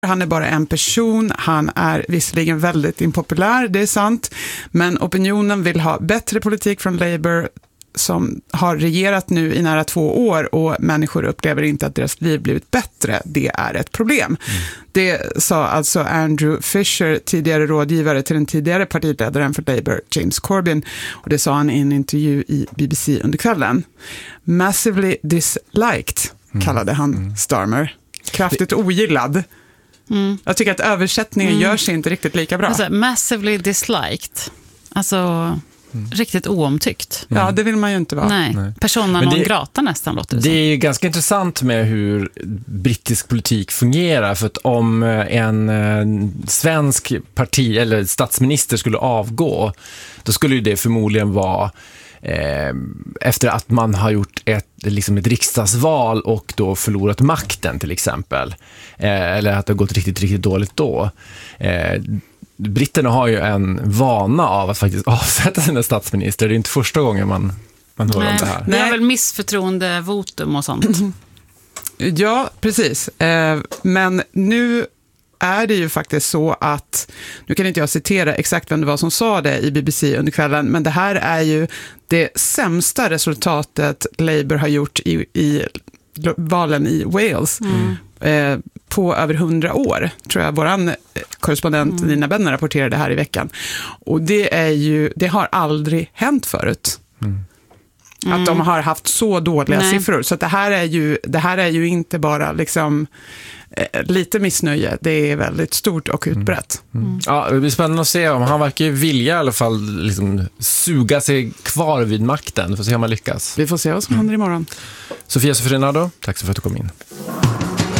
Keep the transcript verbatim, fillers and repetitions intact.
Han är bara en person, han är visserligen väldigt impopulär, det är sant, men opinionen vill ha bättre politik från Labour som har regerat nu i nära två år och människor upplever inte att deras liv blivit bättre. Det är ett problem. Mm. Det sa alltså Andrew Fisher, tidigare rådgivare till den tidigare partiledaren för Labour, James Corbyn, och det sa han i en intervju i B B C under kvällen. Massively disliked mm. kallade han mm. Starmer. Kraftigt ogillad. Mm. Jag tycker att översättningen mm. gör sig inte riktigt lika bra. Alltså, massively disliked. Alltså, mm. riktigt oomtyckt. Mm. Ja, det vill man ju inte vara. Nej, Nej. Persona non grata nästan låter det Det som. är ganska intressant med hur brittisk politik fungerar. För att om en, en svensk parti eller statsminister skulle avgå, då skulle ju det förmodligen vara Eh, efter att man har gjort ett, liksom ett riksdagsval och då förlorat makten till exempel, eh, eller att det har gått riktigt, riktigt dåligt då. Eh, britterna har ju en vana av att faktiskt avsätta sina statsminister. Det är inte första gången man, man hör Nej, om det här. Det är väl missförtroendevotum och sånt. Ja, precis. Eh, men nu är det ju faktiskt så att, nu kan inte jag citera exakt vem det var som sa det i B B C under kvällen, men det här är ju det sämsta resultatet Labour har gjort i, i valen i Wales mm. eh, på över hundra år, tror jag våran korrespondent mm. Nina Benner rapporterade här i veckan. Och det är ju, det har aldrig hänt förut. Mm. Att de har haft så dåliga Nej. siffror. Så att det här är ju, det här är ju inte bara liksom eh, lite missnöje. Det är väldigt stort och utbrett. Mm. Mm. Ja, det blir spännande att se om han verkar vilja i alla fall liksom suga sig kvar vid makten. Får se om han lyckas. Vi får se vad som händer imorgon. Sofia Sofrinado, tack så för att du kom in.